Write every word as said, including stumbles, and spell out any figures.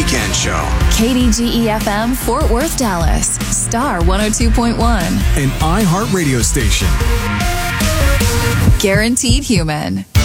Weekend Show. K D G E F M, Fort Worth, Dallas. Star one oh two point one. An iHeart radio station. Guaranteed Human.